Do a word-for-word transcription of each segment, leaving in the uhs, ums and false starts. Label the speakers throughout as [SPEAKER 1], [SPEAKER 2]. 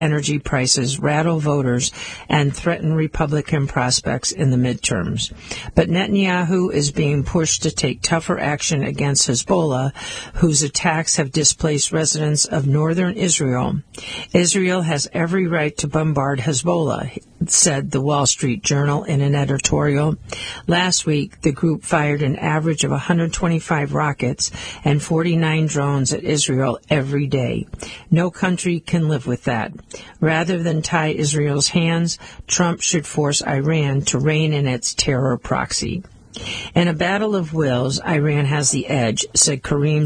[SPEAKER 1] energy prices rattle voters and threaten Republican prospects in the midterms. But Netanyahu is being pushed to take tougher action against Hezbollah, whose attacks have displaced residents of northern Israel. Israel has every right to bombard Hezbollah, said the Wall Street Journal in an editorial. Last week, the group fired an average of one hundred twenty-five rockets and forty-nine drones at Israel every day. No country can live with that. Rather than tie Israel's hands, Trump should force Iran to rein in its terror proxy. In a battle of wills, Iran has the edge, said Kareem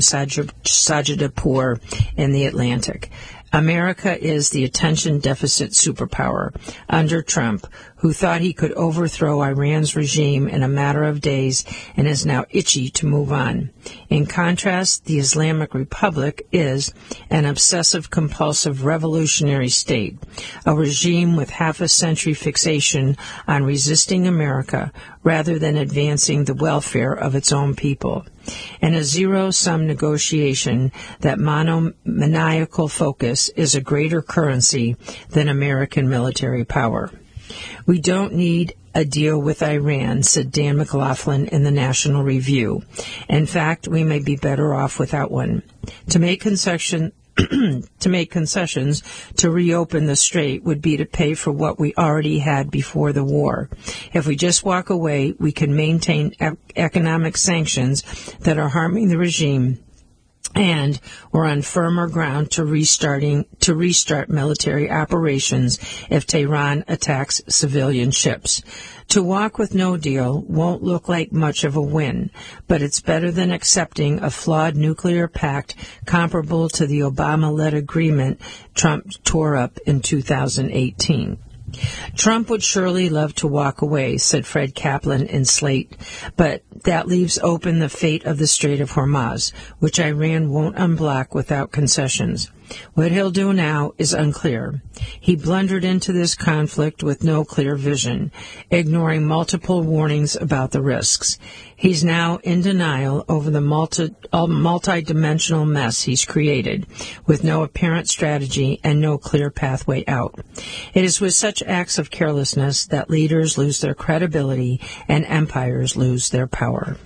[SPEAKER 1] Sajidpour in The Atlantic. America is the attention-deficit superpower under Trump, who thought he could overthrow Iran's regime in a matter of days and is now itchy to move on. In contrast, the Islamic Republic is an obsessive-compulsive revolutionary state, a regime with half a century fixation on resisting America rather than advancing the welfare of its own people. In a zero-sum negotiation, that monomaniacal focus is a greater currency than American military power. We don't need a deal with Iran, said Dan McLaughlin in the National Review. In fact, we may be better off without one. To make concession to make concessions to reopen the strait would be to pay for what we already had before the war. If we just walk away, we can maintain e- economic sanctions that are harming the regime, and we're on firmer ground to restarting to restart military operations if Tehran attacks civilian ships. To walk with no deal won't look like much of a win, but it's better than accepting a flawed nuclear pact comparable to the Obama-led agreement Trump tore up in two thousand eighteen. Trump would surely love to walk away, said Fred Kaplan in Slate, but that leaves open the fate of the Strait of Hormuz, which Iran won't unblock without concessions. What he'll do now is unclear. He blundered into this conflict with no clear vision, ignoring multiple warnings about the risks. He's now in denial over the multi, uh, multi-dimensional mess he's created, with no apparent strategy and no clear pathway out. It is with such acts of carelessness that leaders lose their credibility and empires lose their power.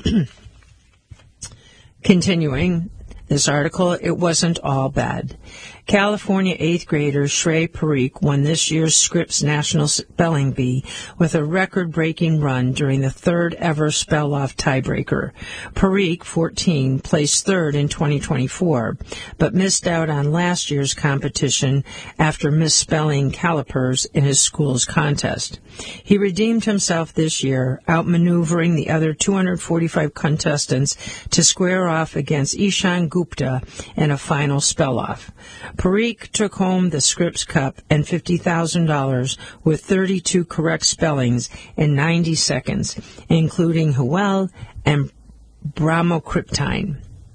[SPEAKER 1] Continuing this article, it wasn't all bad. California eighth grader Shrey Parikh won this year's Scripps National Spelling Bee with a record-breaking run during the third-ever spell-off tiebreaker. Parikh, fourteen, placed third in twenty twenty-four, but missed out on last year's competition after misspelling calipers in his school's contest. He redeemed himself this year, outmaneuvering the other two hundred forty-five contestants to square off against Ishan Gupta in a final spell-off. Parikh took home the Scripps Cup and fifty thousand dollars with thirty-two correct spellings in ninety seconds, including Howell and Brahmocryptine.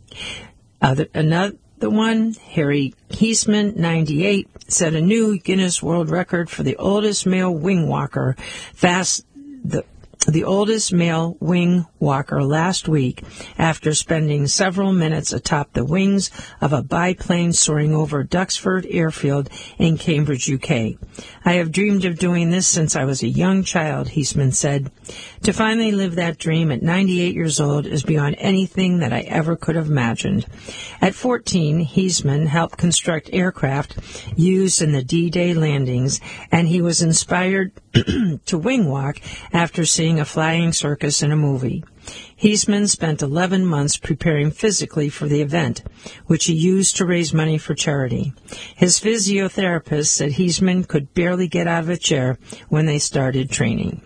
[SPEAKER 1] Other, another one, Harry Heisman, ninety-eight, set a new Guinness World Record for the oldest male wing walker, fast the the oldest male wing walker last week after spending several minutes atop the wings of a biplane soaring over Duxford Airfield in Cambridge, U K. I have dreamed of doing this since I was a young child, Heisman said. To finally live that dream at ninety-eight years old is beyond anything that I ever could have imagined. At fourteen, Heisman helped construct aircraft used in the D-Day landings, and he was inspired to wing walk after seeing a flying circus in a movie. Heisman spent eleven months preparing physically for the event, which he used to raise money for charity. His physiotherapist said Heisman could barely get out of a chair when they started training.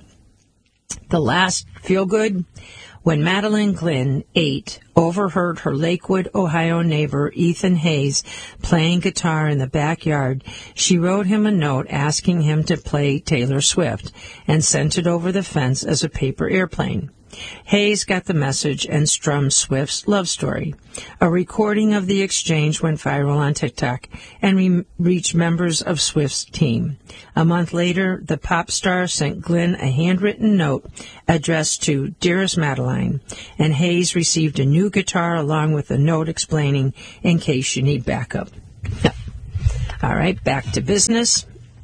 [SPEAKER 1] The last feel good? When Madeline Glynn, eight, overheard her Lakewood, Ohio neighbor Ethan Hayes playing guitar in the backyard, she wrote him a note asking him to play Taylor Swift and sent it over the fence as a paper airplane. Hayes got the message and strummed Swift's love story. A recording of the exchange went viral on TikTok and re- reached members of Swift's team. A month later, the pop star sent Glynn a handwritten note addressed to Dearest Madeline, and Hayes received a new guitar along with a note explaining in case you need backup. All right, back to business.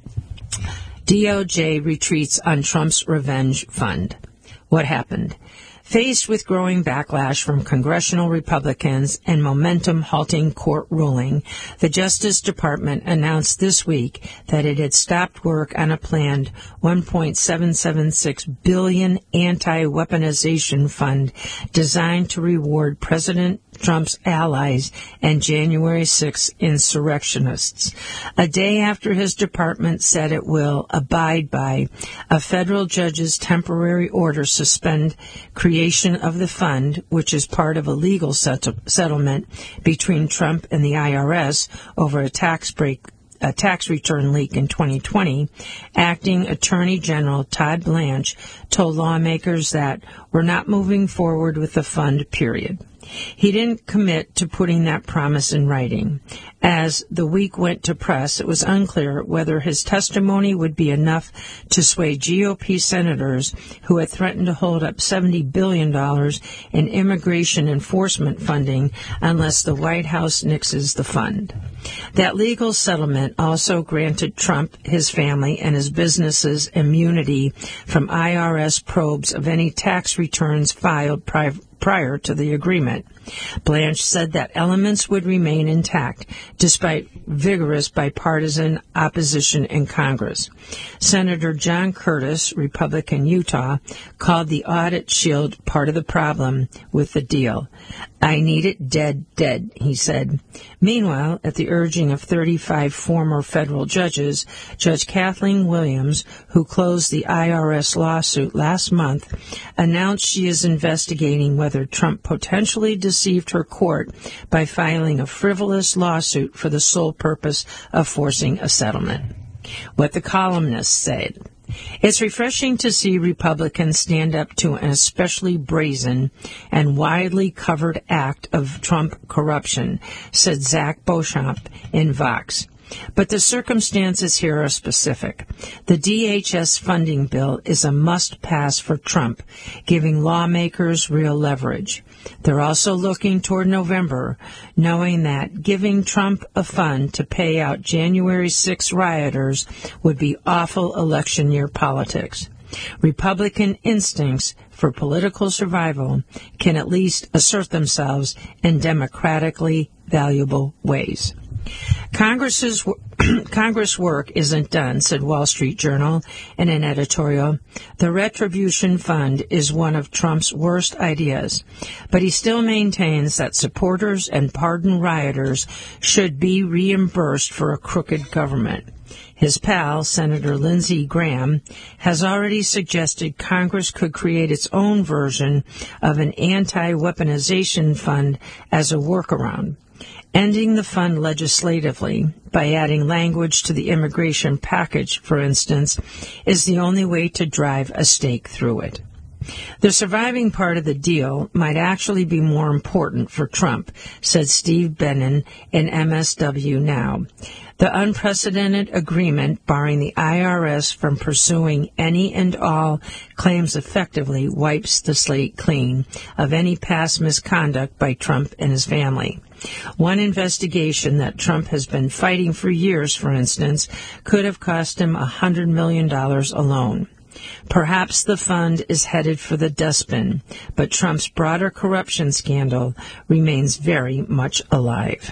[SPEAKER 1] D O J retreats on Trump's revenge fund. What happened? Faced with growing backlash from congressional Republicans and momentum-halting court ruling, the Justice Department announced this week that it had stopped work on a planned one point seven seven six billion dollars anti-weaponization fund designed to reward President Trump's allies and January sixth insurrectionists. A day after his department said it will abide by a federal judge's temporary order suspend creation of the fund, which is part of a legal set- settlement between Trump and the I R S over a tax break a tax return leak in twenty twenty, Acting Attorney General Todd Blanche told lawmakers that we're not moving forward with the fund, period. He didn't commit to putting that promise in writing. As the week went to press, it was unclear whether his testimony would be enough to sway G O P senators who had threatened to hold up seventy billion dollars in immigration enforcement funding unless the White House nixes the fund. That legal settlement also granted Trump, his family, and his businesses immunity from I R S probes of any tax returns filed prior prior to the agreement. Blanche said that elements would remain intact despite vigorous bipartisan opposition in Congress. Senator John Curtis, Republican Utah, called the audit shield part of the problem with the deal. I need it dead, dead, he said. Meanwhile, at the urging of thirty-five former federal judges, Judge Kathleen Williams, who closed the I R S lawsuit last month, announced she is investigating whether Trump potentially deceived her court by filing a frivolous lawsuit for the sole purpose of forcing a settlement. What the columnists said. It's refreshing to see Republicans stand up to an especially brazen and widely covered act of Trump corruption, said Zach Beauchamp in Vox. But the circumstances here are specific. The D H S funding bill is a must-pass for Trump, giving lawmakers real leverage. They're also looking toward November, knowing that giving Trump a fund to pay out January sixth rioters would be awful election year politics. Republican instincts for political survival can at least assert themselves in democratically valuable ways. Congress's Congress work isn't done, said Wall Street Journal in an editorial. The Retribution Fund is one of Trump's worst ideas, but he still maintains that supporters and pardoned rioters should be reimbursed for a crooked government. His pal, Senator Lindsey Graham, has already suggested Congress could create its own version of an anti-weaponization fund as a workaround. Ending the fund legislatively by adding language to the immigration package, for instance, is the only way to drive a stake through it. The surviving part of the deal might actually be more important for Trump, said Steve Bannon in M S W Now. The unprecedented agreement barring the I R S from pursuing any and all claims effectively wipes the slate clean of any past misconduct by Trump and his family. One investigation that Trump has been fighting for years, for instance, could have cost him one hundred million dollars alone. Perhaps the fund is headed for the dustbin, but Trump's broader corruption scandal remains very much alive.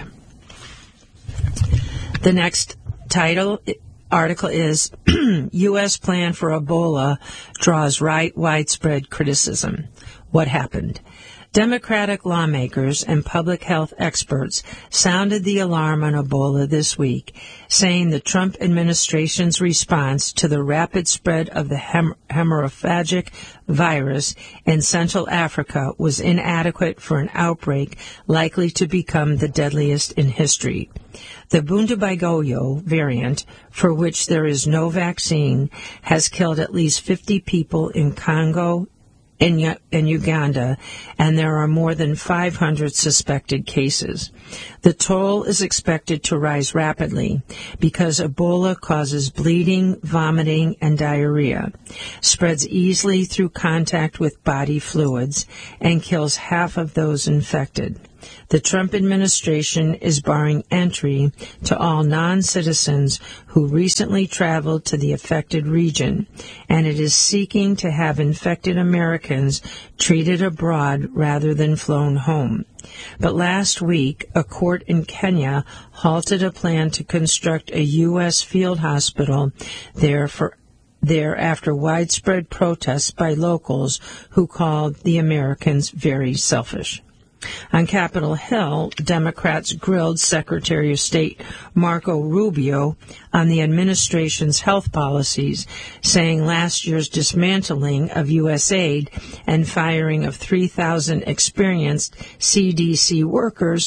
[SPEAKER 1] The next title article is U S Plan for Ebola Draws right Widespread Criticism. What happened? Democratic lawmakers and public health experts sounded the alarm on Ebola this week, saying the Trump administration's response to the rapid spread of the hem- hemorrhagic virus in Central Africa was inadequate for an outbreak likely to become the deadliest in history. The Bundibugyo variant, for which there is no vaccine, has killed at least fifty people in Congo, In, in Uganda, and there are more than five hundred suspected cases. The toll is expected to rise rapidly because Ebola causes bleeding, vomiting, and diarrhea, spreads easily through contact with body fluids, and kills half of those infected. The Trump administration is barring entry to all non-citizens who recently traveled to the affected region, and it is seeking to have infected Americans treated abroad rather than flown home. But last week, a court in Kenya halted a plan to construct a U S field hospital there for there after widespread protests by locals who called the Americans very selfish. On Capitol Hill, Democrats grilled Secretary of State Marco Rubio on the administration's health policies, saying last year's dismantling of U S aid and firing of three thousand experienced C D C workers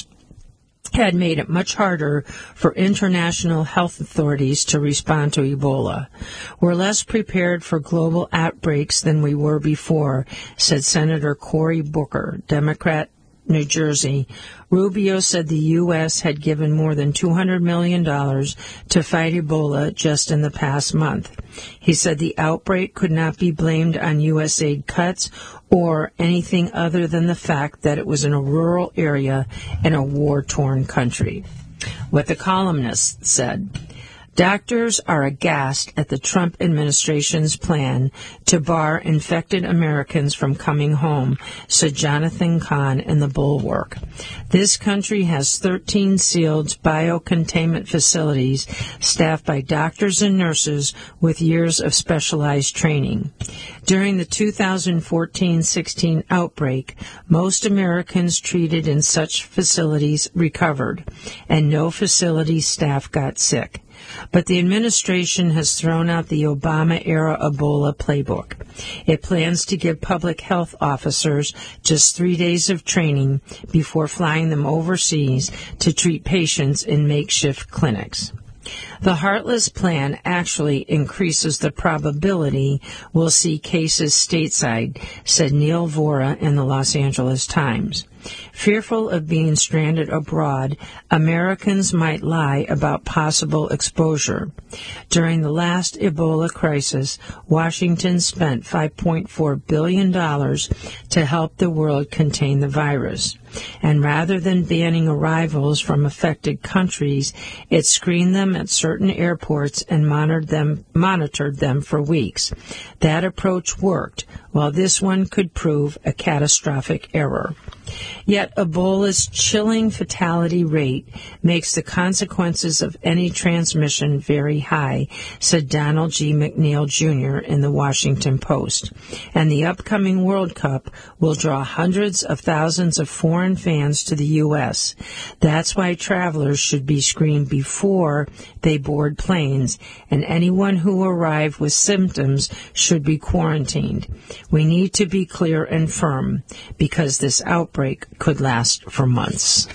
[SPEAKER 1] had made it much harder for international health authorities to respond to Ebola. We're less prepared for global outbreaks than we were before, said Senator Cory Booker, Democrat, New Jersey. Rubio said the U S had given more than two hundred million dollars to fight Ebola just in the past month. He said the outbreak could not be blamed on U S aid cuts or anything other than the fact that it was in a rural area in a war-torn country. What the columnist said: doctors are aghast at the Trump administration's plan to bar infected Americans from coming home, said Jonathan Kahn in The Bulwark. This country has thirteen sealed biocontainment facilities staffed by doctors and nurses with years of specialized training. During the two thousand fourteen sixteen outbreak, most Americans treated in such facilities recovered, and no facility staff got sick. But the administration has thrown out the Obama-era Ebola playbook. It plans to give public health officers just three days of training before flying them overseas to treat patients in makeshift clinics. The heartless plan actually increases the probability we'll see cases stateside, said Neil Vora in the Los Angeles Times. Fearful of being stranded abroad, Americans might lie about possible exposure. During the last Ebola crisis, Washington spent five point four billion dollars to help the world contain the virus. And rather than banning arrivals from affected countries, it screened them at certain airports and monitored them, monitored them for weeks. That approach worked, while this one could prove a catastrophic error. Yet Ebola's chilling fatality rate makes the consequences of any transmission very high, said Donald G. McNeil Junior in the Washington Post. And the upcoming World Cup will draw hundreds of thousands of foreign fans to the U S. That's why travelers should be screened before they board planes, and anyone who arrive with symptoms should be quarantined. We need to be clear and firm, because this outbreak could last for months.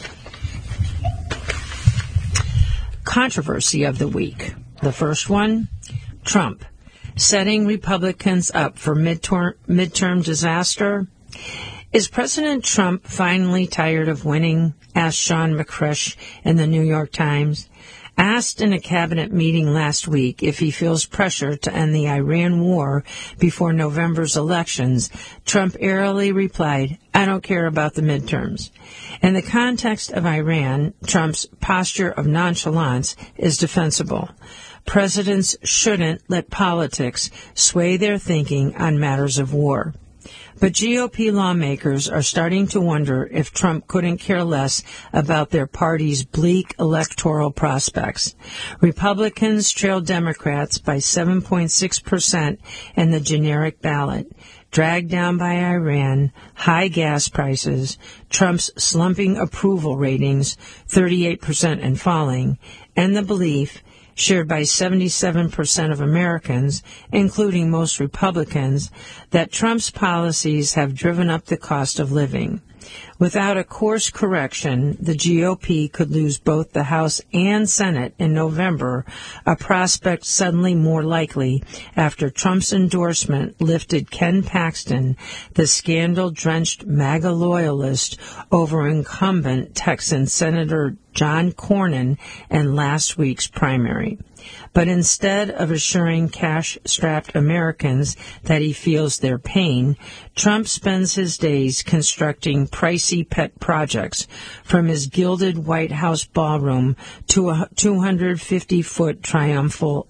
[SPEAKER 1] Controversy of the week. The first one, Trump setting Republicans up for midterm, midterm disaster. Is President Trump finally tired of winning? Asked Sean McCresh in the New York Times. Asked in a cabinet meeting last week if he feels pressure to end the Iran war before November's elections, Trump airily replied, "I don't care about the midterms." In the context of Iran, Trump's posture of nonchalance is defensible. Presidents shouldn't let politics sway their thinking on matters of war. But G O P lawmakers are starting to wonder if Trump couldn't care less about their party's bleak electoral prospects. Republicans trailed Democrats by seven point six percent in the generic ballot, dragged down by Iran, high gas prices, Trump's slumping approval ratings, thirty-eight percent and falling, and the belief shared by seventy-seven percent of Americans, including most Republicans, that Trump's policies have driven up the cost of living. Without a course correction, the G O P could lose both the House and Senate in November, a prospect suddenly more likely after Trump's endorsement lifted Ken Paxton, the scandal-drenched MAGA loyalist, over incumbent Texan Senator John Cornyn in last week's primary. But instead of assuring cash-strapped Americans that he feels their pain, Trump spends his days constructing pricey pet projects, from his gilded White House ballroom to a two hundred fifty foot triumphal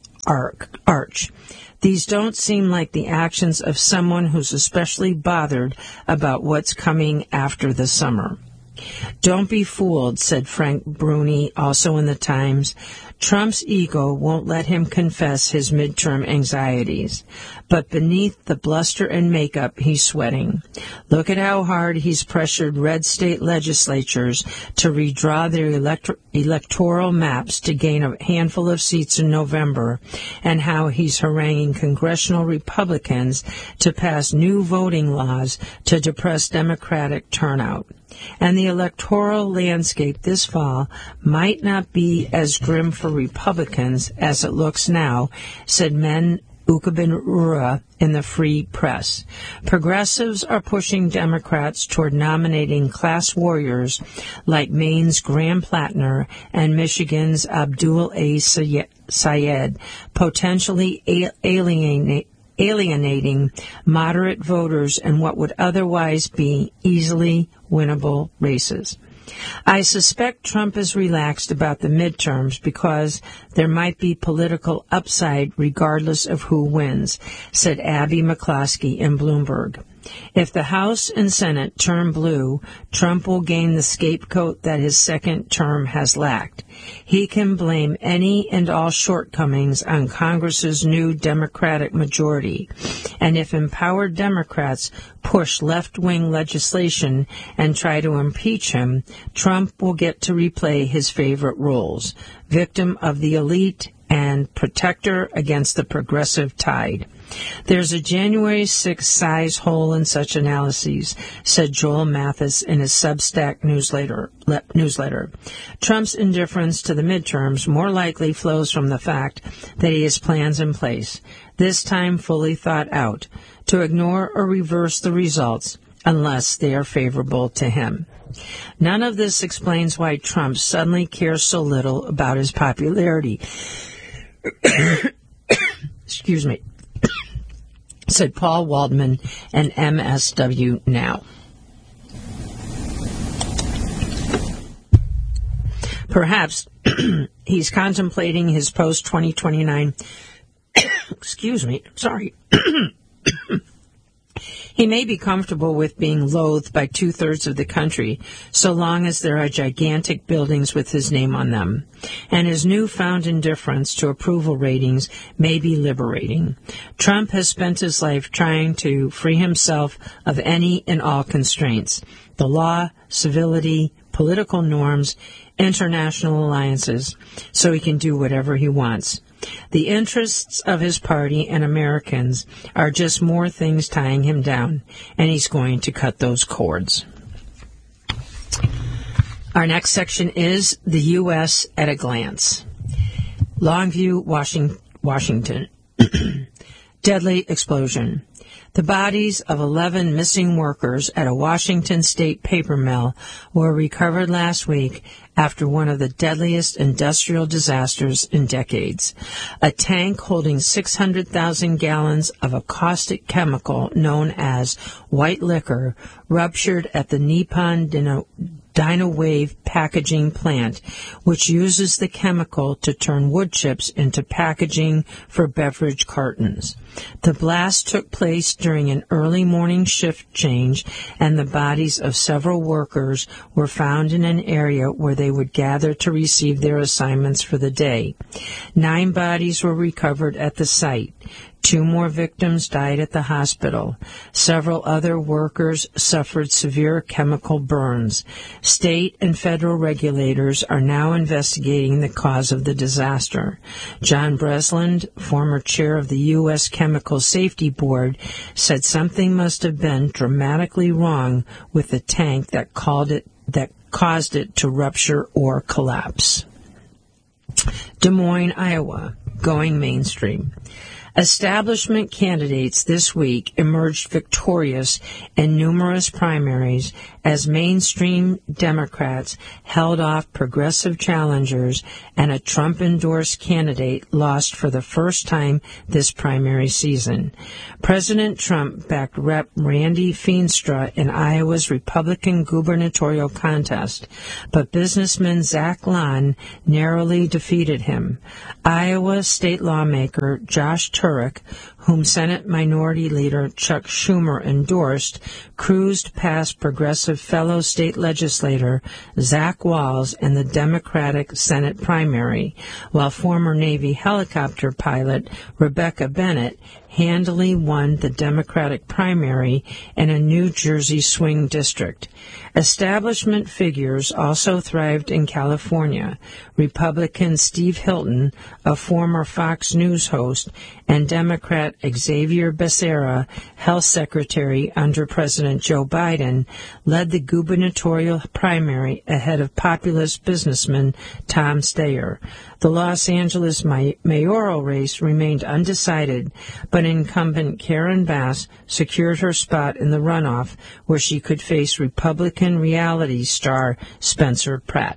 [SPEAKER 1] arch. These don't seem like the actions of someone who's especially bothered about what's coming after the summer. Don't be fooled, said Frank Bruni, also in the Times. Trump's ego won't let him confess his midterm anxieties. But beneath the bluster and makeup, he's sweating. Look at how hard he's pressured red state legislatures to redraw their elect- electoral maps to gain a handful of seats in November, and how he's haranguing congressional Republicans to pass new voting laws to depress Democratic turnout. And the electoral landscape this fall might not be as grim for Republicans as it looks now, said Men Ukabinura in the Free Press. Progressives are pushing Democrats toward nominating class warriors like Maine's Graham Plattner and Michigan's Abdul A. Syed, potentially alienating alienating moderate voters in what would otherwise be easily winnable races. I suspect Trump is relaxed about the midterms because there might be political upside regardless of who wins, said Abby McCloskey in Bloomberg. If the House and Senate turn blue, Trump will gain the scapegoat that his second term has lacked. He can blame any and all shortcomings on Congress's new Democratic majority. And if empowered Democrats push left-wing legislation and try to impeach him, Trump will get to replay his favorite roles, victim of the elite and protector against the progressive tide. There's a January sixth size hole in such analyses, said Joel Mathis in his Substack newsletter. Le- newsletter. Trump's indifference to the midterms more likely flows from the fact that he has plans in place, this time fully thought out, to ignore or reverse the results unless they are favorable to him. None of this explains why Trump suddenly cares so little about his popularity. Excuse me. Said Paul Waldman and M S W Now. Perhaps he's contemplating his post twenty twenty-nine. Excuse me. Sorry. He may be comfortable with being loathed by two-thirds of the country, so long as there are gigantic buildings with his name on them. And his newfound indifference to approval ratings may be liberating. Trump has spent his life trying to free himself of any and all constraints: the law, civility, political norms, international alliances, so he can do whatever he wants. The interests of his party and Americans are just more things tying him down, and he's going to cut those cords. Our next section is the U S at a glance. Longview, Washington. Deadly explosion. The bodies of eleven missing workers at a Washington state paper mill were recovered last week after one of the deadliest industrial disasters in decades. A tank holding six hundred thousand gallons of a caustic chemical known as white liquor ruptured at the Nippon Dino Dynawave packaging plant, which uses the chemical to turn wood chips into packaging for beverage cartons. The blast took place during an early morning shift change, and the bodies of several workers were found in an area where they would gather to receive their assignments for the day. Nine bodies were recovered at the site. Two more victims died at the hospital. Several other workers suffered severe chemical burns. State and federal regulators are now investigating the cause of the disaster. John Breslin, former chair of the U S Chemical Safety Board, said something must have been dramatically wrong with the tank that called it that caused it to rupture or collapse. Des Moines, Iowa, going mainstream. Establishment candidates this week emerged victorious in numerous primaries as mainstream Democrats held off progressive challengers and a Trump-endorsed candidate lost for the first time this primary season. President Trump backed Representative Randy Feenstra in Iowa's Republican gubernatorial contest, but businessman Zach Lahn narrowly defeated him. Iowa state lawmaker Josh Turek, whom Senate Minority Leader Chuck Schumer endorsed, cruised past progressive fellow state legislator Zach Wahls in the Democratic Senate primary, while former Navy helicopter pilot Rebecca Bennett handily won the Democratic primary in a New Jersey swing district. Establishment figures also thrived in California. Republican Steve Hilton, a former Fox News host, and Democrat Xavier Becerra, health secretary under President Joe Biden, led the gubernatorial primary ahead of populist businessman Tom Steyer. The Los Angeles mayoral race remained undecided, but incumbent Karen Bass secured her spot in the runoff, where she could face Republican reality star Spencer Pratt.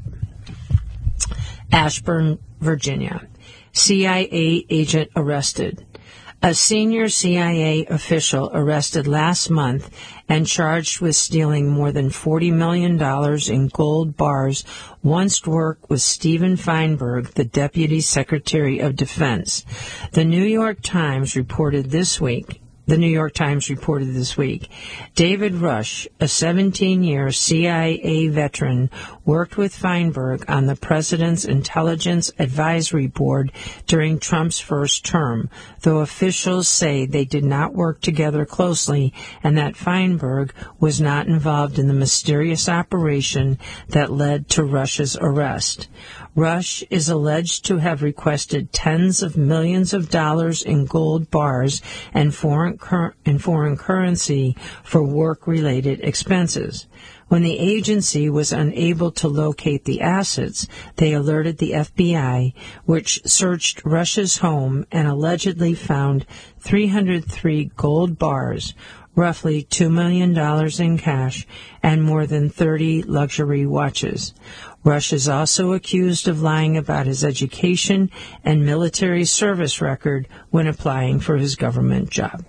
[SPEAKER 1] Ashburn, Virginia. C I A agent arrested. A senior C I A official arrested last month and charged with stealing more than forty million dollars in gold bars once worked with Stephen Feinberg, the Deputy Secretary of Defense. The New York Times reported this week The New York Times reported this week, David Rush, a seventeen-year C I A veteran, worked with Feinberg on the President's Intelligence Advisory Board during Trump's first term, though officials say they did not work together closely and that Feinberg was not involved in the mysterious operation that led to Rush's arrest. Rush is alleged to have requested tens of millions of dollars in gold bars and foreign, cur- and foreign currency for work-related expenses. When the agency was unable to locate the assets, they alerted the F B I, which searched Rush's home and allegedly found three hundred three gold bars, roughly two million dollars in cash, and more than thirty luxury watches. Rush is also accused of lying about his education and military service record when applying for his government job.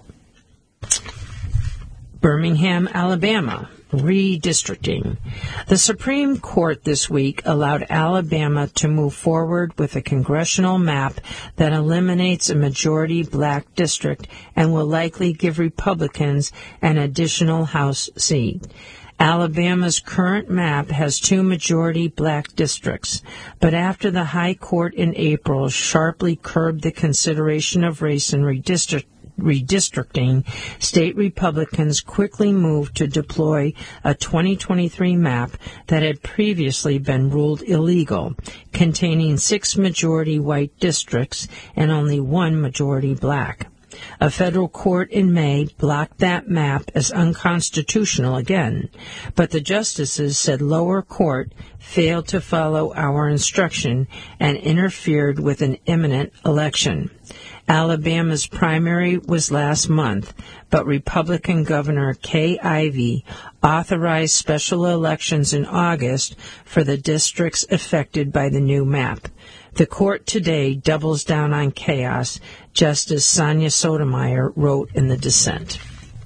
[SPEAKER 1] Birmingham, Alabama. Redistricting. The Supreme Court this week allowed Alabama to move forward with a congressional map that eliminates a majority black district and will likely give Republicans an additional House seat. Alabama's current map has two majority black districts, but after the High Court in April sharply curbed the consideration of race in redistricting, redistricting, state Republicans quickly moved to deploy a twenty twenty-three map that had previously been ruled illegal, containing six majority white districts and only one majority black. A federal court in May blocked that map as unconstitutional again, but the justices said lower court failed to follow our instruction and interfered with an imminent election. Alabama's primary was last month, but Republican Governor Kay Ivey authorized special elections in August for the districts affected by the new map. The court today doubles down on chaos, Justice Sonia Sotomayor wrote in the dissent.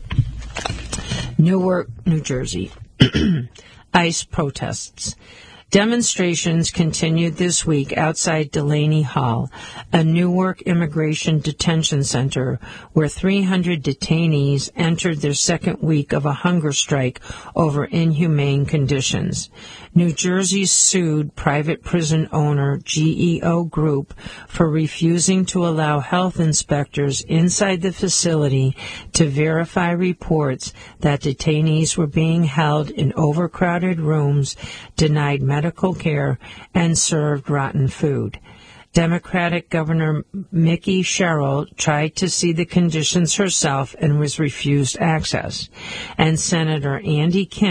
[SPEAKER 1] Newark, New Jersey. ICE protests. Demonstrations continued this week outside Delaney Hall, a Newark immigration detention center where three hundred detainees entered their second week of a hunger strike over inhumane conditions. New Jersey sued private prison owner G E O Group for refusing to allow health inspectors inside the facility to verify reports that detainees were being held in overcrowded rooms, denied medical medical care, and served rotten food. Democratic Governor Mickey Sherrill tried to see the conditions herself and was refused access. And Senator Andy Kim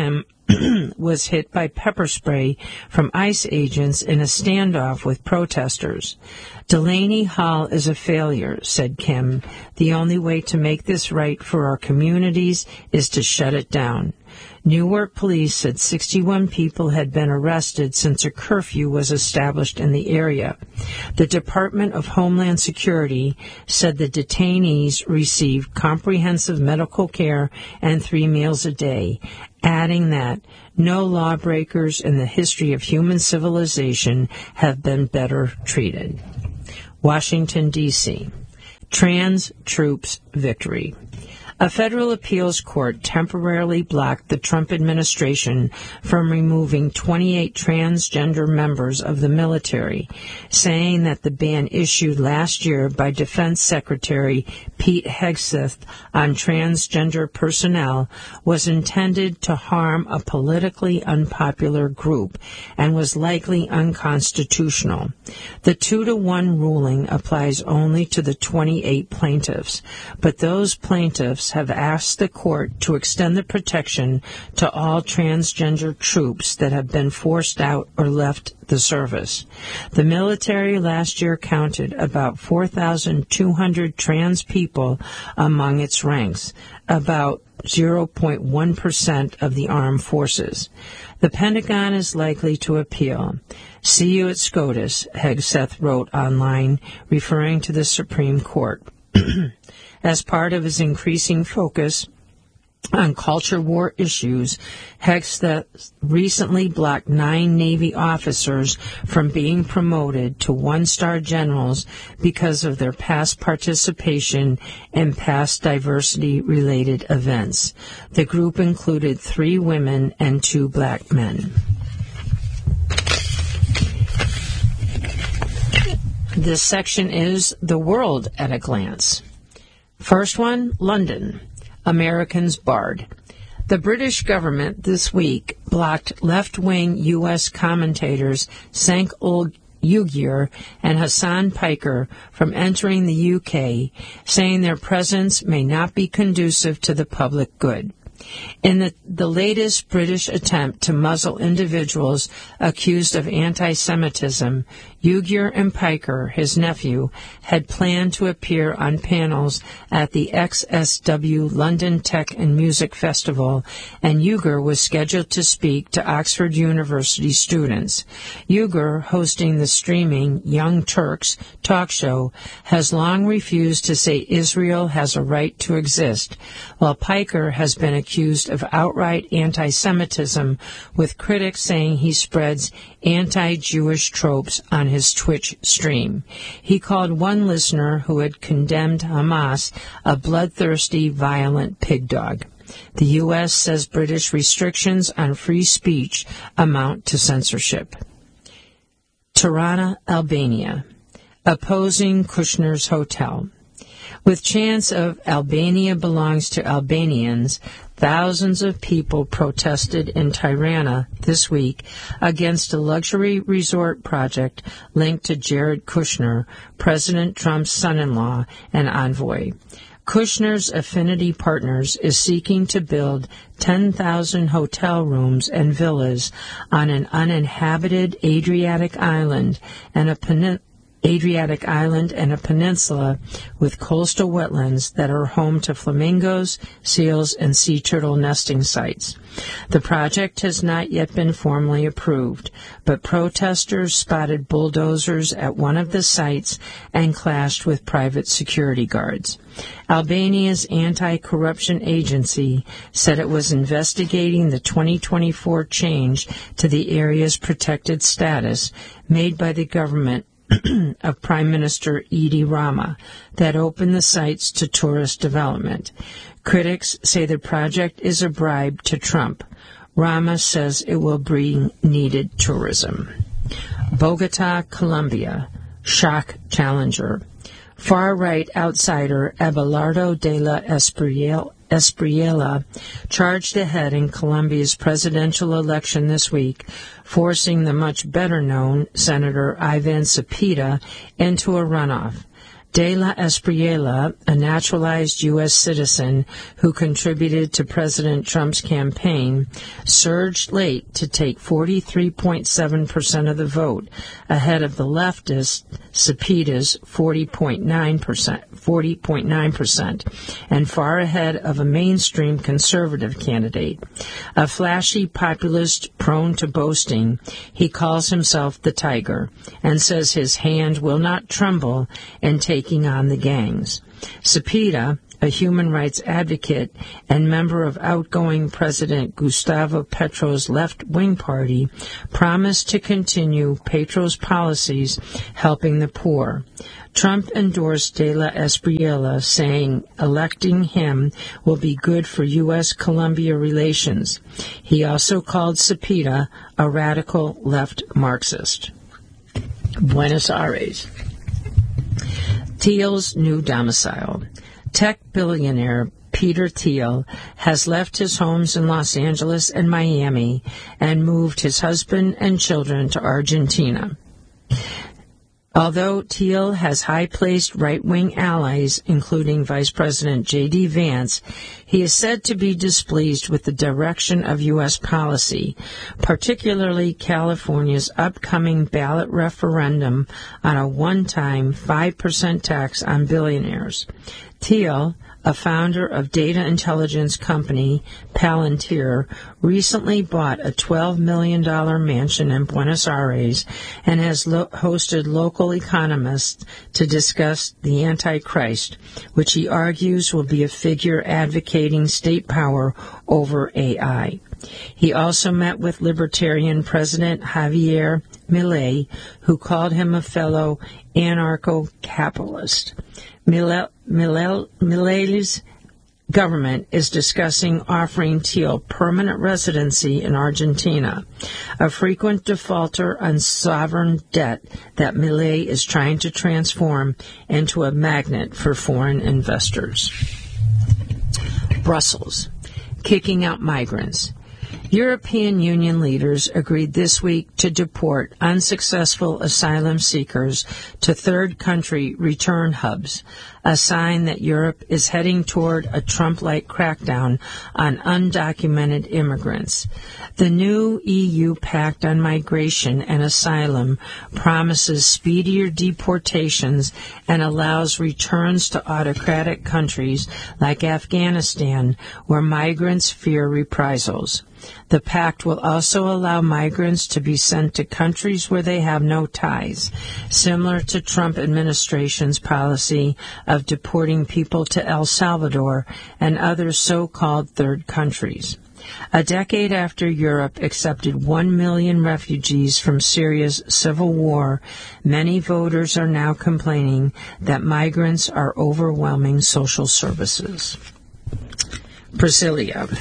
[SPEAKER 1] was hit by pepper spray from ICE agents in a standoff with protesters. Delaney Hall is a failure, said Kim. The only way to make this right for our communities is to shut it down. Newark police said sixty-one people had been arrested since a curfew was established in the area. The Department of Homeland Security said the detainees received comprehensive medical care and three meals a day, adding that no lawbreakers in the history of human civilization have been better treated. Washington, D C Trans troops victory. A federal appeals court temporarily blocked the Trump administration from removing twenty-eight transgender members of the military, saying that the ban issued last year by Defense Secretary Pete Hegseth on transgender personnel was intended to harm a politically unpopular group and was likely unconstitutional. The two to one ruling applies only to the twenty-eight plaintiffs, but those plaintiffs have asked the court to extend the protection to all transgender troops that have been forced out or left the service. The military last year counted about four thousand two hundred trans people among its ranks, about zero point one percent of the armed forces. The Pentagon is likely to appeal. See you at SCOTUS, Hegseth wrote online, referring to the Supreme Court. As part of his increasing focus on culture war issues, Hegseth recently blocked nine Navy officers from being promoted to one-star generals because of their past participation in past diversity-related events. The group included three women and two black men. This section is The World at a Glance. First one, London. Americans barred. The British government this week blocked left-wing U S commentators Cenk Uygur and Hassan Piker from entering the U K, saying their presence may not be conducive to the public good. In the, the latest British attempt to muzzle individuals accused of anti-Semitism, Uygur and Piker, his nephew, had planned to appear on panels at the X S W London Tech and Music Festival, and Uygur was scheduled to speak to Oxford University students. Uygur, hosting the streaming Young Turks talk show, has long refused to say Israel has a right to exist, while Piker has been accused of outright anti-Semitism, with critics saying he spreads anti-Jewish tropes on his Twitch stream. He called one listener who had condemned Hamas a bloodthirsty, violent pig dog. The U S says British restrictions on free speech amount to censorship. Tirana, Albania. Opposing Kushner's hotel. With chants of Albania belongs to Albanians, thousands of people protested in Tirana this week against a luxury resort project linked to Jared Kushner, President Trump's son-in-law and envoy. Kushner's Affinity Partners is seeking to build ten thousand hotel rooms and villas on an uninhabited Adriatic island and a peninsula Adriatic Island and a peninsula with coastal wetlands that are home to flamingos, seals, and sea turtle nesting sites. The project has not yet been formally approved, but protesters spotted bulldozers at one of the sites and clashed with private security guards. Albania's anti-corruption agency said it was investigating the twenty twenty-four change to the area's protected status made by the government of Prime Minister Edi Rama that opened the sites to tourist development. Critics say the project is a bribe to Trump. Rama says it will bring needed tourism. Bogota, Colombia. Shock challenger. Far-right outsider Abelardo de la Espriella Espriella charged ahead in Colombia's presidential election this week, forcing the much better-known Senator Ivan Cepeda into a runoff. De La Espriella, a naturalized U S citizen who contributed to President Trump's campaign, surged late to take forty-three point seven percent of the vote, ahead of the leftist Cepeda's forty point nine percent, forty point nine percent, and far ahead of a mainstream conservative candidate. A flashy populist prone to boasting, he calls himself the Tiger and says his hand will not tremble in taking on the gangs. Cepeda, a human rights advocate and member of outgoing President Gustavo Petro's left-wing party, promised to continue Petro's policies helping the poor. Trump endorsed De La Espriella, saying electing him will be good for U S Colombia relations. He also called Cepeda a radical left Marxist. Buenos Aires. Thiel's new domicile. Tech billionaire Peter Thiel has left his homes in Los Angeles and Miami and moved his husband and children to Argentina. Although Thiel has high-placed right-wing allies, including Vice President J D Vance, he is said to be displeased with the direction of U S policy, particularly California's upcoming ballot referendum on a one-time five percent tax on billionaires. Thiel, a founder of data intelligence company Palantir, recently bought a twelve million dollars mansion in Buenos Aires and has lo- hosted local economists to discuss the Antichrist, which he argues will be a figure advocating state power over A I. He also met with Libertarian President Javier Milei, who called him a fellow anarcho-capitalist. Milei's government is discussing offering Thiel permanent residency in Argentina, a frequent defaulter on sovereign debt that Milei is trying to transform into a magnet for foreign investors. Brussels, kicking out migrants. European Union leaders agreed this week to deport unsuccessful asylum seekers to third country return hubs, a sign that Europe is heading toward a Trump-like crackdown on undocumented immigrants. The new E U Pact on Migration and Asylum promises speedier deportations and allows returns to autocratic countries like Afghanistan, where migrants fear reprisals. The pact will also allow migrants to be sent to countries where they have no ties, similar to Trump administration's policy of deporting people to El Salvador and other so-called third countries. A decade after Europe accepted one million refugees from Syria's civil war, many voters are now complaining that migrants are overwhelming social services. Brasilia.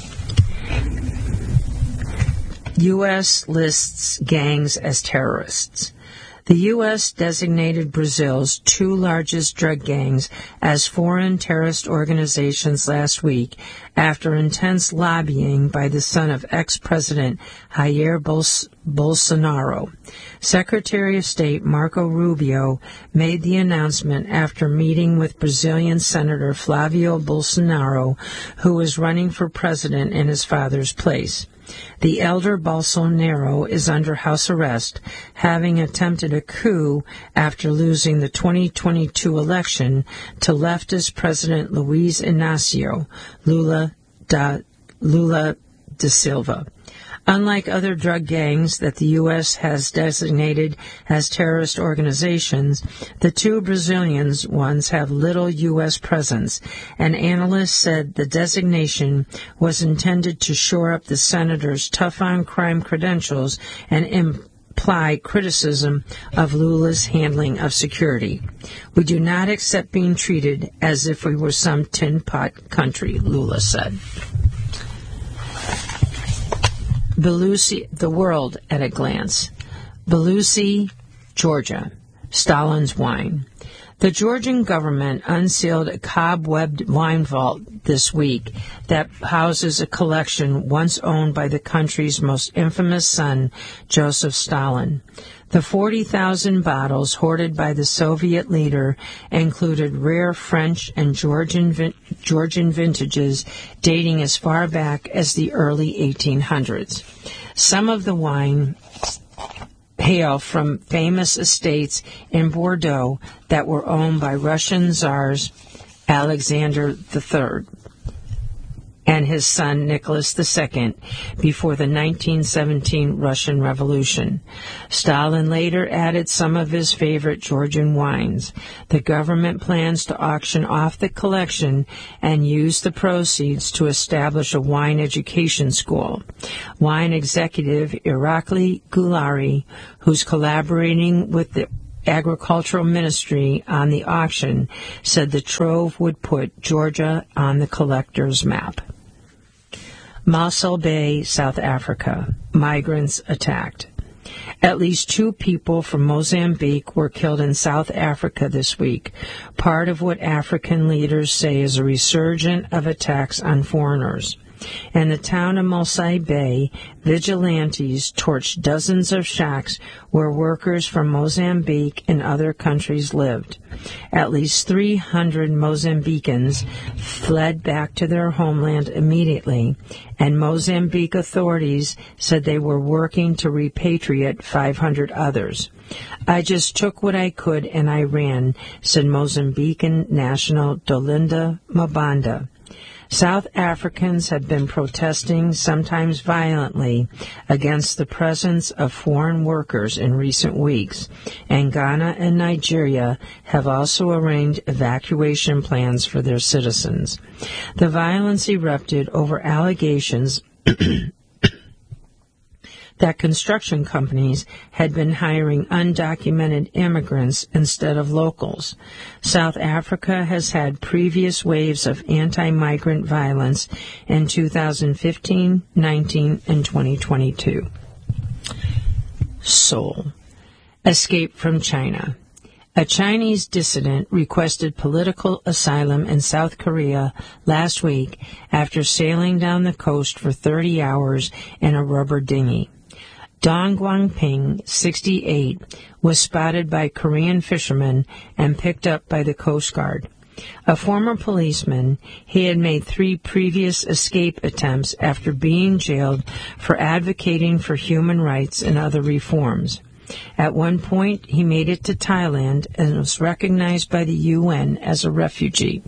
[SPEAKER 1] U S lists gangs as terrorists. The U S designated Brazil's two largest drug gangs as foreign terrorist organizations last week after intense lobbying by the son of ex-President Jair Bols- Bolsonaro. Secretary of State Marco Rubio made the announcement after meeting with Brazilian Senator Flavio Bolsonaro, who is running for president in his father's place. The elder Bolsonaro is under house arrest, having attempted a coup after losing the twenty twenty-two election to leftist President Luiz Inácio Lula da, Lula da Silva. Unlike other drug gangs that the U S has designated as terrorist organizations, the two Brazilian ones have little U S presence, and analysts said the designation was intended to shore up the senator's tough-on-crime credentials and imply criticism of Lula's handling of security. We do not accept being treated as if we were some tin pot country, Lula said. Belusi, the world at a glance. Belusi, Georgia, Stalin's wine. The Georgian government unsealed a cobwebbed wine vault this week that houses a collection once owned by the country's most infamous son, Joseph Stalin. The forty thousand bottles hoarded by the Soviet leader included rare French and Georgian, vin- Georgian vintages dating as far back as the early eighteen hundreds. Some of the wine hail from famous estates in Bordeaux that were owned by Russian Tsars Alexander the Third and his son Nicholas the Second before the nineteen seventeen Russian Revolution. Stalin later added some of his favorite Georgian wines. The government plans to auction off the collection and use the proceeds to establish a wine education school. Wine executive Irakli Gulari, who's collaborating with the Agricultural Ministry on the auction, said the trove would put Georgia on the collector's map. Mossel Bay, South Africa. Migrants attacked. At least two people from Mozambique were killed in South Africa this week, part of what African leaders say is a resurgence of attacks on foreigners. In the town of Mossel Bay, vigilantes torched dozens of shacks where workers from Mozambique and other countries lived. At least three hundred Mozambicans fled back to their homeland immediately, and Mozambique authorities said they were working to repatriate five hundred others. I just took what I could and I ran, said Mozambican national Dolinda Mabanda. South Africans have been protesting, sometimes violently, against the presence of foreign workers in recent weeks, and Ghana and Nigeria have also arranged evacuation plans for their citizens. The violence erupted over allegations that construction companies had been hiring undocumented immigrants instead of locals. South Africa has had previous waves of anti-migrant violence in two thousand fifteen, nineteen, and twenty twenty-two. Seoul. Escape from China. A Chinese dissident requested political asylum in South Korea last week after sailing down the coast for thirty hours in a rubber dinghy. Dong Guangping, sixty-eight, was spotted by Korean fishermen and picked up by the Coast Guard. A former policeman, he had made three previous escape attempts after being jailed for advocating for human rights and other reforms. At one point, he made it to Thailand and was recognized by the U N as a refugee.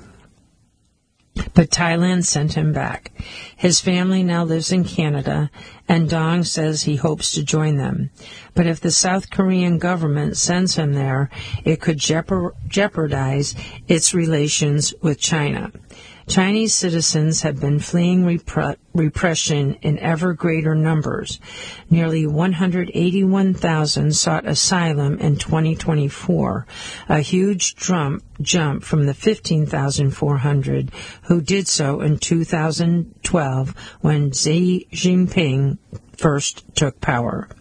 [SPEAKER 1] But Thailand sent him back. His family now lives in Canada, and Dong says he hopes to join them. But if the South Korean government sends him there, it could jeopard- jeopardize its relations with China. Chinese citizens have been fleeing repre- repression in ever greater numbers. Nearly one hundred eighty-one thousand sought asylum in twenty twenty-four, a huge jump, jump from the fifteen thousand four hundred who did so in two thousand twelve when Xi Jinping first took power.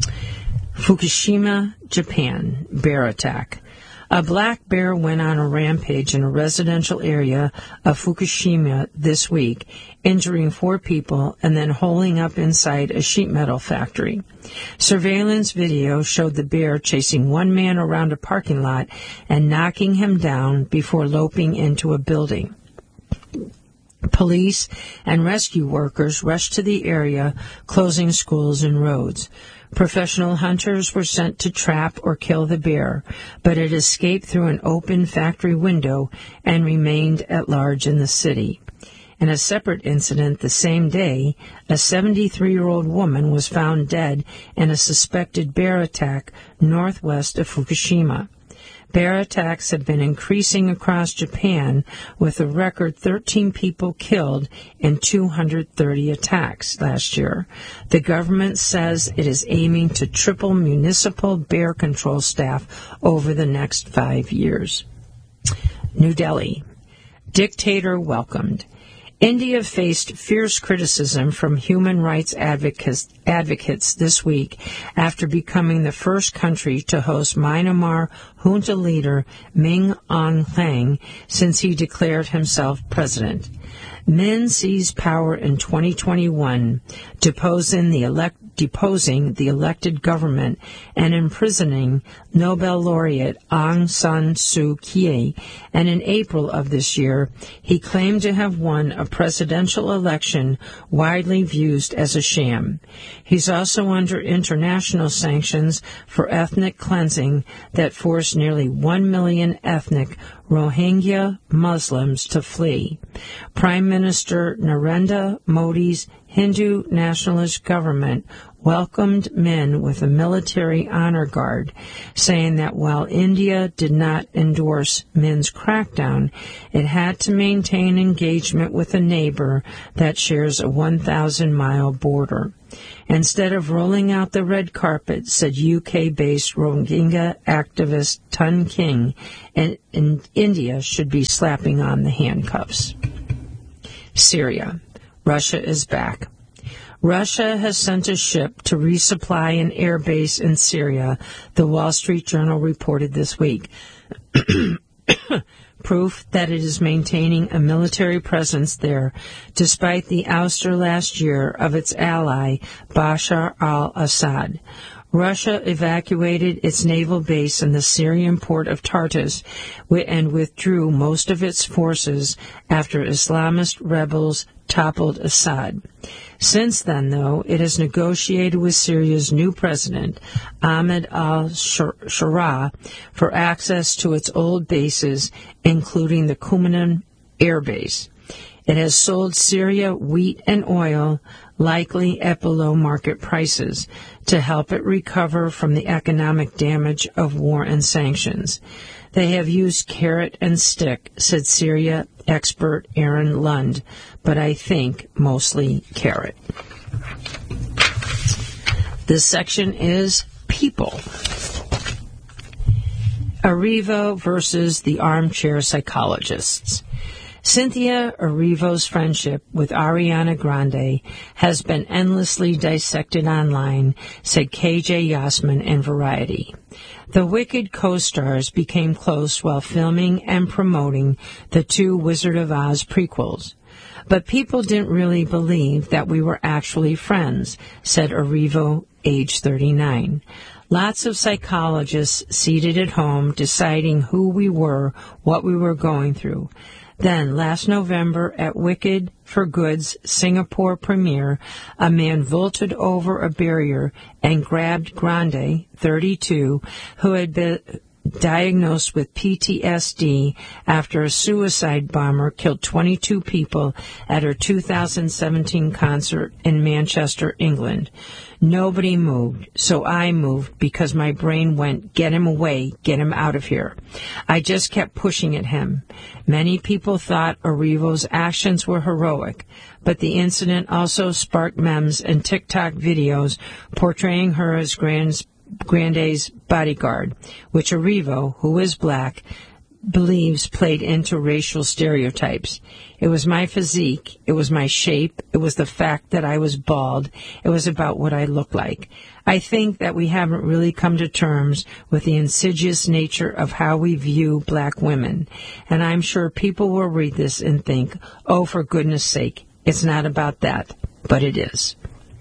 [SPEAKER 1] Fukushima, Japan. Bear attack. A black bear went on a rampage in a residential area of Fukushima this week, injuring four people and then holing up inside a sheet metal factory. Surveillance video showed the bear chasing one man around a parking lot and knocking him down before loping into a building. Police and rescue workers rushed to the area, closing schools and roads. Professional hunters were sent to trap or kill the bear, but it escaped through an open factory window and remained at large in the city. In a separate incident the same day, a seventy-three-year-old woman was found dead in a suspected bear attack northwest of Fukushima. Bear attacks have been increasing across Japan, with a record thirteen people killed in two hundred thirty attacks last year. The government says it is aiming to triple municipal bear control staff over the next five years. New Delhi. Dictator welcomed. India faced fierce criticism from human rights advocates, advocates this week after becoming the first country to host Myanmar junta leader Min Aung Hlaing since he declared himself president. Min seized power in twenty twenty-one, deposing the elect, deposing the elected government and imprisoning Nobel laureate Aung San Suu Kyi, and in April of this year, he claimed to have won a presidential election widely viewed as a sham. He's also under international sanctions for ethnic cleansing that forced nearly one million ethnic Rohingya Muslims to flee. Prime Minister Narendra Modi's Hindu nationalist government welcomed men with a military honor guard, saying that while India did not endorse men's crackdown, it had to maintain engagement with a neighbor that shares a one thousand mile border. Instead of rolling out the red carpet, said U K-based Rohingya activist Tun King, and, and India should be slapping on the handcuffs. Syria. Russia is back. Russia has sent a ship to resupply an air base in Syria, the Wall Street Journal reported this week. Proof that it is maintaining a military presence there, despite the ouster last year of its ally, Bashar al-Assad. Russia evacuated its naval base in the Syrian port of Tartus and withdrew most of its forces after Islamist rebels toppled Assad. Since then, though, it has negotiated with Syria's new president, Ahmed al-Sharaa, for access to its old bases, including the Qumran air base. It has sold Syria wheat and oil, likely at below market prices, to help it recover from the economic damage of war and sanctions. They have used carrot and stick, said Syria expert Aaron Lund, but I think mostly carrot. This section is people. Erivo versus the armchair psychologists. Cynthia Erivo's friendship with Ariana Grande has been endlessly dissected online, said K J Yasmin in Variety. The Wicked co-stars became close while filming and promoting the two Wizard of Oz prequels. But people didn't really believe that we were actually friends, said Erivo, age thirty-nine. Lots of psychologists seated at home deciding who we were, what we were going through. Then, last November, at Wicked for Good's Singapore premiere, a man vaulted over a barrier and grabbed Grande, thirty-two, who had been diagnosed with P T S D after a suicide bomber killed twenty-two people at her two thousand seventeen concert in Manchester, England. Nobody moved, so I moved because my brain went, get him away, get him out of here. I just kept pushing at him. Many people thought Erivo's actions were heroic, but the incident also sparked memes and TikTok videos portraying her as Grande's, Grande's bodyguard, which Erivo, who is black, believes played into racial stereotypes. It was my physique, it was my shape, it was the fact that I was bald, it was about what I looked like. I think that we haven't really come to terms with the insidious nature of how we view black women, and I'm sure people will read this and think, oh, for goodness sake, it's not about that, but it is.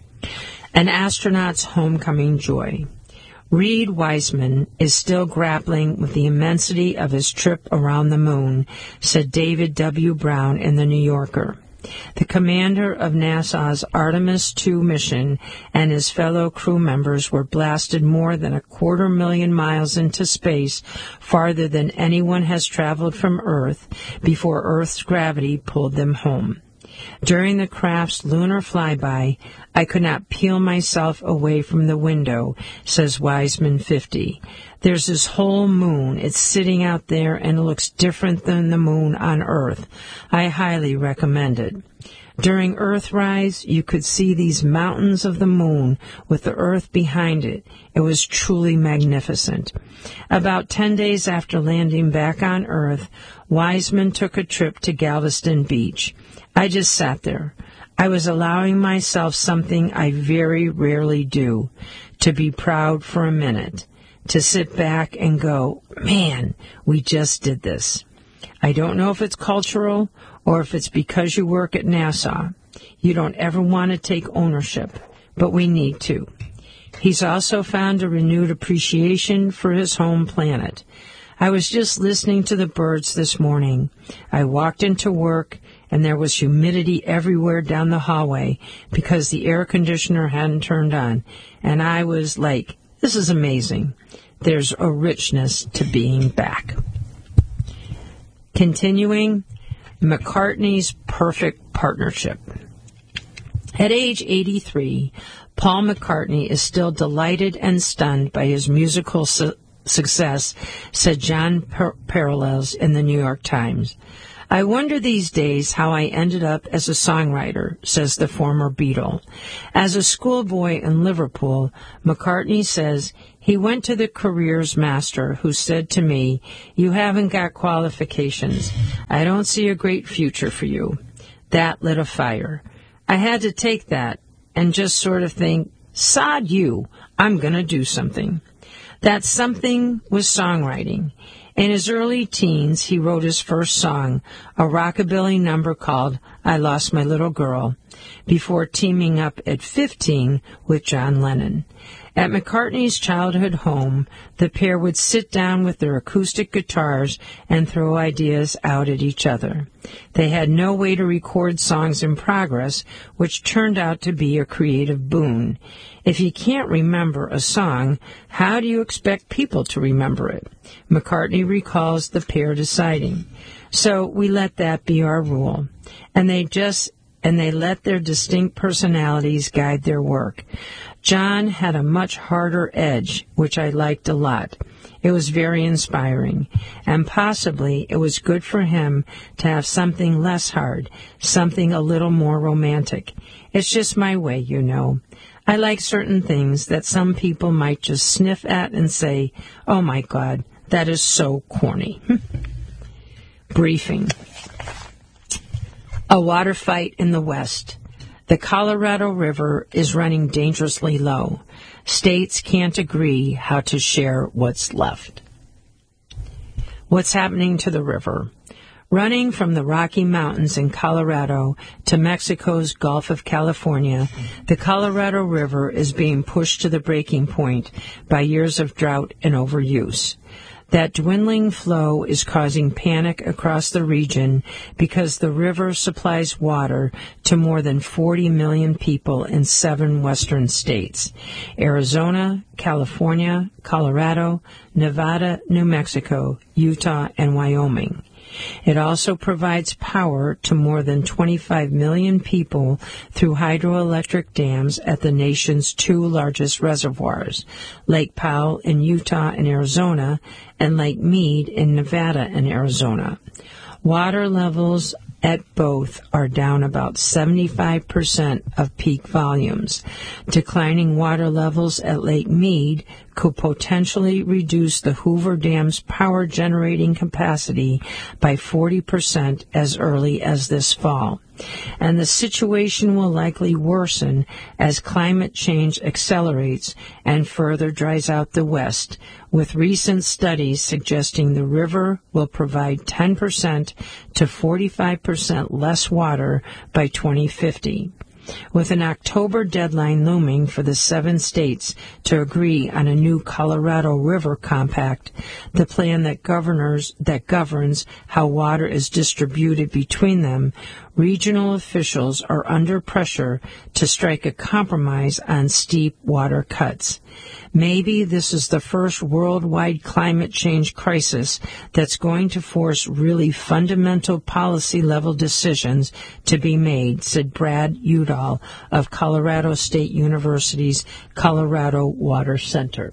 [SPEAKER 1] An astronaut's homecoming joy. Reed Wiseman is still grappling with the immensity of his trip around the moon, said David W. Brown in The New Yorker. The commander of NASA's Artemis two mission and his fellow crew members were blasted more than a quarter million miles into space, farther than anyone has traveled from Earth, before Earth's gravity pulled them home. During the craft's lunar flyby, I could not peel myself away from the window, says Wiseman fifty. There's this whole moon. It's sitting out there and it looks different than the moon on Earth. I highly recommend it. During Earthrise, you could see these mountains of the moon with the Earth behind it. It was truly magnificent. About ten days after landing back on Earth, Wiseman took a trip to Galveston Beach. I just sat there. I was allowing myself something I very rarely do, to be proud for a minute, to sit back and go, man, we just did this. I don't know if it's cultural or if it's because you work at NASA. You don't ever want to take ownership, but we need to. He's also found a renewed appreciation for his home planet. I was just listening to the birds this morning. I walked into work, and there was humidity everywhere down the hallway because the air conditioner hadn't turned on. And I was like, this is amazing. There's a richness to being back. Continuing, McCartney's perfect partnership. At age eighty-three, Paul McCartney is still delighted and stunned by his musical su- success, said John per- Parallels in the New York Times. I wonder these days how I ended up as a songwriter, says the former Beatle. As a schoolboy in Liverpool, McCartney says he went to the careers master who said to me, "You haven't got qualifications. I don't see a great future for you." That lit a fire. I had to take that and just sort of think, sod you, I'm going to do something. That something was songwriting. In his early teens, he wrote his first song, a rockabilly number called I Lost My Little Girl, before teaming up at fifteen with John Lennon. At McCartney's childhood home, the pair would sit down with their acoustic guitars and throw ideas out at each other. They had no way to record songs in progress, which turned out to be a creative boon. If you can't remember a song, how do you expect people to remember it? McCartney recalls the pair deciding. So we let that be our rule. And they just and they let their distinct personalities guide their work. John had a much harder edge, which I liked a lot. It was very inspiring, and possibly it was good for him to have something less hard, something a little more romantic. It's just my way, you know. I like certain things that some people might just sniff at and say, "Oh my God, that is so corny." Briefing. A water fight in the West. The Colorado River is running dangerously low. States can't agree how to share what's left. What's happening to the river? Running from the Rocky Mountains in Colorado to Mexico's Gulf of California, the Colorado River is being pushed to the breaking point by years of drought and overuse. That dwindling flow is causing panic across the region because the river supplies water to more than forty million people in seven western states: Arizona, California, Colorado, Nevada, New Mexico, Utah, and Wyoming. It also provides power to more than twenty-five million people through hydroelectric dams at the nation's two largest reservoirs, Lake Powell in Utah and Arizona, and Lake Mead in Nevada and Arizona. Water levels at both are down about seventy-five percent of peak volumes. Declining water levels at Lake Mead could potentially reduce the Hoover Dam's power generating capacity by forty percent as early as this fall. And the situation will likely worsen as climate change accelerates and further dries out the West, with recent studies suggesting the river will provide ten percent to forty-five percent less water by twenty fifty. With an October deadline looming for the seven states to agree on a new Colorado River Compact, the plan that governors that governs how water is distributed between them, regional officials are under pressure to strike a compromise on steep water cuts. Maybe this is the first worldwide climate change crisis that's going to force really fundamental policy-level decisions to be made, said Brad Udall of Colorado State University's Colorado Water Center.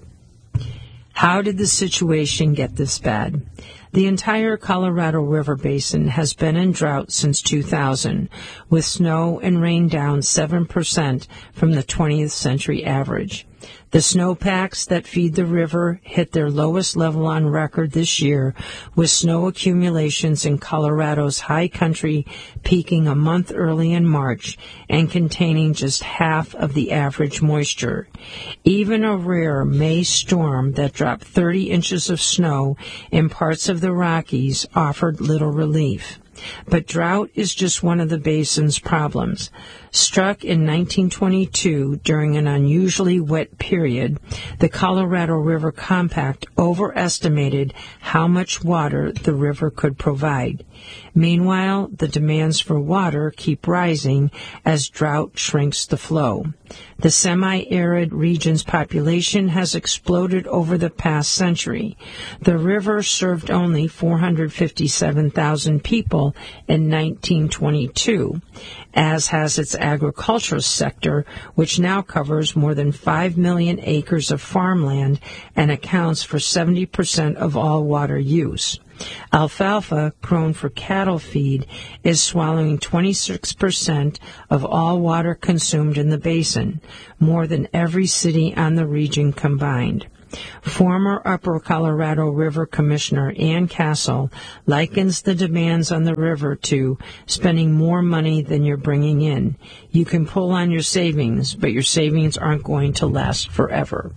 [SPEAKER 1] How did the situation get this bad? The entire Colorado River Basin has been in drought since two thousand, with snow and rain down seven percent from the twentieth century average. The snowpacks that feed the river hit their lowest level on record this year, with snow accumulations in Colorado's high country peaking a month early in March and containing just half of the average moisture. Even a rare May storm that dropped thirty inches of snow in parts of the Rockies offered little relief. But drought is just one of the basin's problems. Struck in nineteen twenty-two during an unusually wet period, the Colorado River Compact overestimated how much water the river could provide. Meanwhile, the demands for water keep rising as drought shrinks the flow. The semi-arid region's population has exploded over the past century. The river served only four hundred fifty-seven thousand people in nineteen twenty-two, as has its agricultural sector, which now covers more than five million acres of farmland and accounts for seventy percent of all water use. Alfalfa, grown for cattle feed, is swallowing twenty-six percent of all water consumed in the basin, more than every city on the region combined. Former Upper Colorado River Commissioner Ann Castle likens the demands on the river to spending more money than you're bringing in. You can pull on your savings, but your savings aren't going to last forever.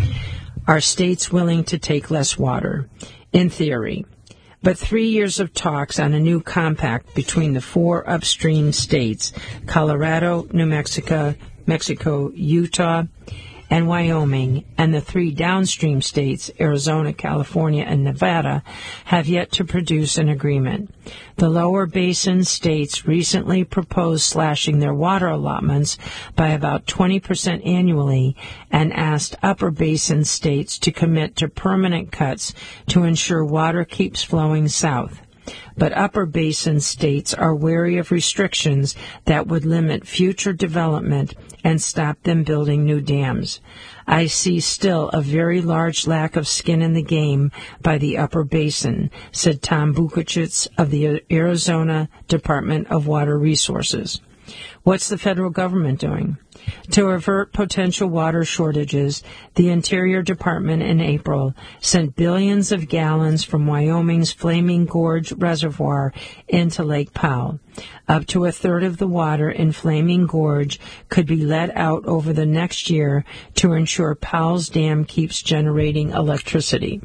[SPEAKER 1] Are states willing to take less water? In theory. But three years of talks on a new compact between the four upstream states, Colorado, New Mexico, Mexico, Utah, and Wyoming, and the three downstream states, Arizona, California, and Nevada, have yet to produce an agreement. The lower basin states recently proposed slashing their water allotments by about twenty percent annually and asked upper basin states to commit to permanent cuts to ensure water keeps flowing south. But upper basin states are wary of restrictions that would limit future development and stop them building new dams. I see still a very large lack of skin in the game by the upper basin, said Tom Bukachitz of the Arizona Department of Water Resources. What's the federal government doing? To avert potential water shortages, the Interior Department in April sent billions of gallons from Wyoming's Flaming Gorge Reservoir into Lake Powell. Up to a third of the water in Flaming Gorge could be let out over the next year to ensure Powell's dam keeps generating electricity.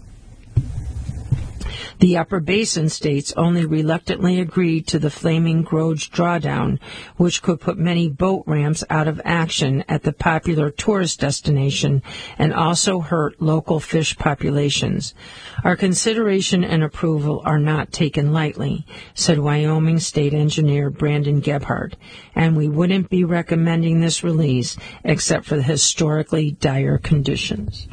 [SPEAKER 1] The upper basin states only reluctantly agreed to the Flaming Gorge drawdown, which could put many boat ramps out of action at the popular tourist destination and also hurt local fish populations. Our consideration and approval are not taken lightly, said Wyoming State Engineer Brandon Gebhardt, and we wouldn't be recommending this release except for the historically dire conditions.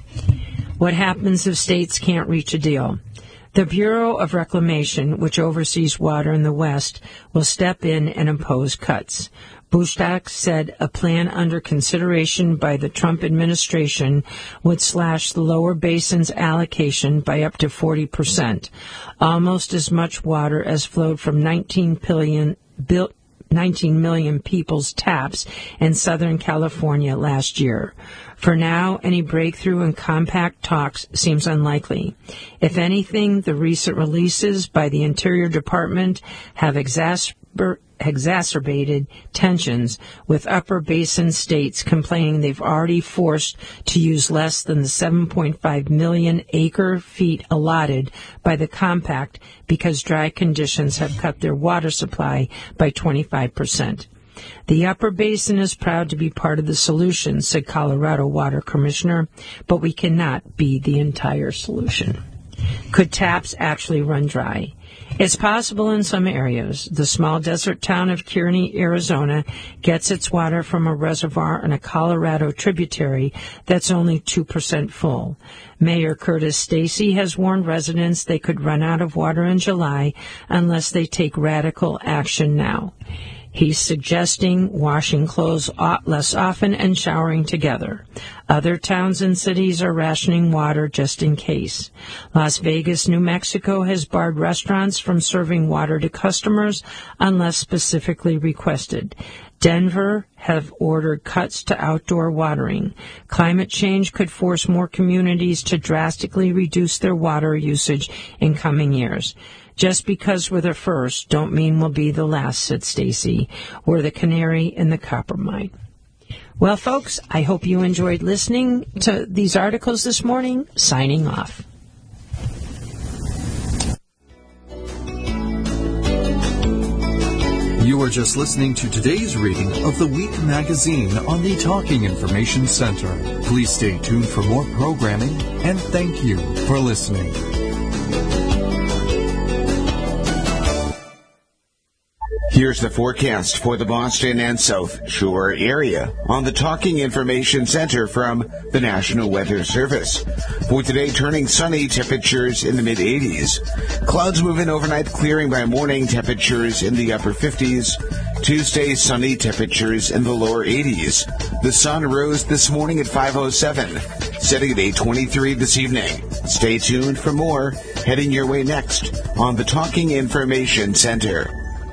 [SPEAKER 1] What happens if states can't reach a deal? The Bureau of Reclamation, which oversees water in the West, will step in and impose cuts. Bushtak said a plan under consideration by the Trump administration would slash the lower basin's allocation by up to forty percent, almost as much water as flowed from nineteen billion, bil, nineteen million people's taps in Southern California last year. For now, any breakthrough in compact talks seems unlikely. If anything, the recent releases by the Interior Department have exacerbated exacerbated tensions, with upper basin states complaining they've already forced to use less than the seven point five million acre feet allotted by the compact because dry conditions have cut their water supply by twenty-five percent. The upper basin is proud to be part of the solution, said Colorado Water Commissioner, but we cannot be the entire solution. Could taps actually run dry? It's possible in some areas. The small desert town of Kearney, Arizona, gets its water from a reservoir in a Colorado tributary that's only two percent full. Mayor Curtis Stacey has warned residents they could run out of water in July unless they take radical action now. He's suggesting washing clothes less often and showering together. Other towns and cities are rationing water just in case. Las Vegas, New Mexico has barred restaurants from serving water to customers unless specifically requested. Denver have ordered cuts to outdoor watering. Climate change could force more communities to drastically reduce their water usage in coming years. Just because we're the first don't mean we'll be the last, said Stacey. We're the canary in the copper mine. Well, folks, I hope you enjoyed listening to these articles this morning. Signing off.
[SPEAKER 2] You You are just listening to today's reading of the Week magazine on the Talking Information Center. Please stay tuned for more programming, and thank you for listening.
[SPEAKER 3] Here's the forecast for the Boston and South Shore area on the Talking Information Center from the National Weather Service. For today, turning sunny, temperatures in the mid eighties. Clouds move in overnight, clearing by morning, temperatures in the upper fifties. Tuesday, sunny, temperatures in the lower eighties. The sun rose this morning at five oh seven, setting at eight twenty-three this evening. Stay tuned for more, heading your way next on the Talking Information Center.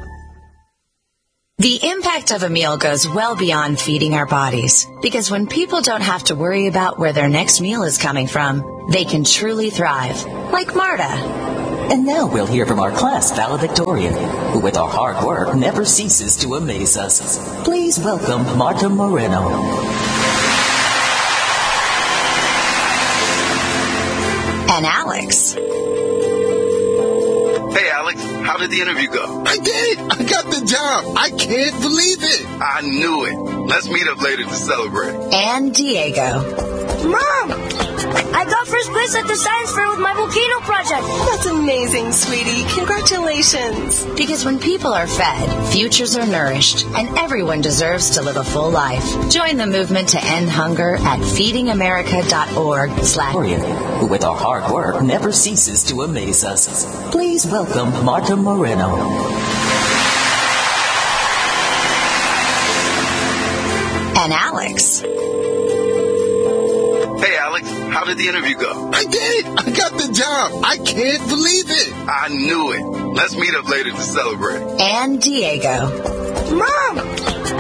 [SPEAKER 4] The impact of a meal goes well beyond feeding our bodies, because when people don't have to worry about where their next meal is coming from, they can truly thrive, like Marta.
[SPEAKER 5] And now we'll hear from our class valedictorian, who with our hard work never ceases to amaze us. Please welcome Marta Moreno.
[SPEAKER 4] And Alex.
[SPEAKER 6] Hey, Alex, how did the interview go?
[SPEAKER 7] I did! I got the job! I can't believe it!
[SPEAKER 6] I knew it. Let's meet up later to celebrate.
[SPEAKER 4] And Diego.
[SPEAKER 8] Mom! I got first place at the science fair with my volcano project.
[SPEAKER 9] That's amazing, sweetie. Congratulations.
[SPEAKER 4] Because when people are fed, futures are nourished, and everyone deserves to live a full life. Join the movement to end hunger at feedingamerica.org slash
[SPEAKER 5] who with our hard work never ceases to amaze us. Please welcome Marta Moreno.
[SPEAKER 4] And Alex.
[SPEAKER 6] Hey, Alex, how did the interview go?
[SPEAKER 7] I did! I got the job! I can't believe it!
[SPEAKER 6] I knew it. Let's meet up later to celebrate.
[SPEAKER 4] And Diego.
[SPEAKER 8] Mom!